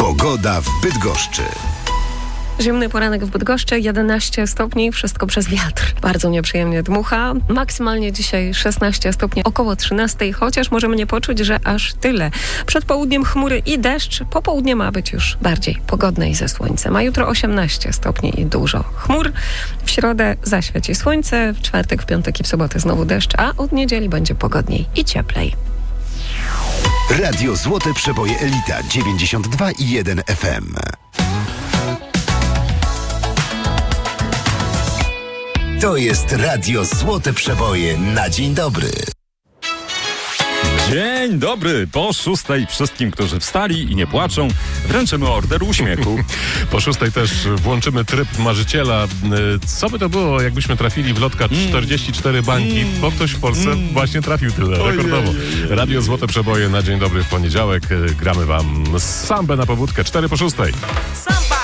Pogoda w Bydgoszczy. Zimny poranek w Bydgoszczy, 11 stopni, wszystko przez wiatr. Bardzo nieprzyjemnie dmucha. Maksymalnie dzisiaj 16 stopni, około 13, chociaż możemy nie poczuć, że aż tyle. Przed południem chmury i deszcz, popołudnie ma być już bardziej pogodne i ze słońcem. A jutro 18 stopni i dużo chmur. W środę zaświeci słońce, w czwartek, w piątek i w sobotę znowu deszcz, a od niedzieli będzie pogodniej i cieplej. Radio Złote Przeboje Elita 92,1 FM. To jest Radio Złote Przeboje na dzień dobry. Dzień dobry, po 6 wszystkim, którzy wstali i nie płaczą, wręczymy order uśmiechu. Po 6 też włączymy tryb marzyciela. Co by to było, jakbyśmy trafili w lotka 44 bańki, bo ktoś w Polsce właśnie trafił tyle, rekordowo. Radio Złote Przeboje na dzień dobry w poniedziałek. Gramy wam sambę na pobudkę, 4 po 6.